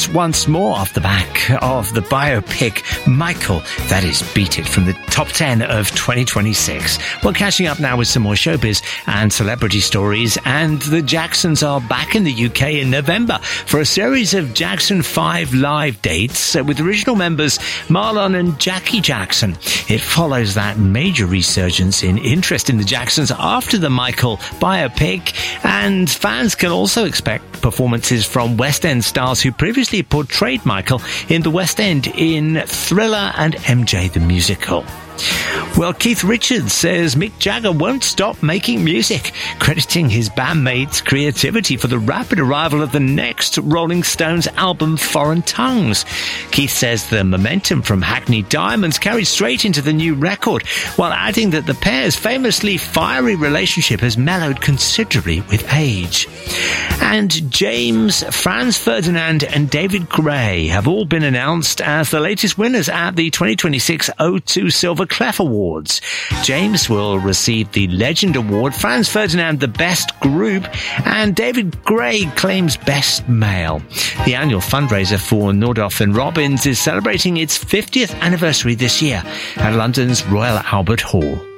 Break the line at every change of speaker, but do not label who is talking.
hits once more off the back of the biopic Michael. That is Beat It from the top 10 of 2026. We're catching up now with some more showbiz and celebrity stories, and the Jacksons are back in the UK in November for a series of Jackson 5 live dates with original members Marlon and Jackie Jackson. It follows that major resurgence in interest in the Jacksons after the Michael biopic, and fans can also expect performances from West End stars who previously portrayed Michael in the West End in Thriller and MJ the Musical. Well, Keith Richards says Mick Jagger won't stop making music, crediting his bandmates' creativity for the rapid arrival of the next Rolling Stones album, Foreign Tongues. Keith says the momentum from Hackney Diamonds carried straight into the new record, while adding that the pair's famously fiery relationship has mellowed considerably with age. And James, Franz Ferdinand and David Gray have all been announced as the latest winners at the 2026 O2 Silver Clef Awards. James will receive the Legend Award, Franz Ferdinand the Best Group, and David Gray claims Best Male. The annual fundraiser for Nordhoff and Robbins is celebrating its 50th anniversary this year at London's Royal Albert Hall.